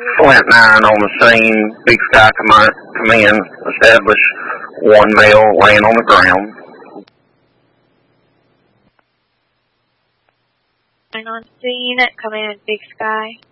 Flint 9 on the scene. Big Sky come in. Establish one male laying on the ground. On scene, come in, Big Sky.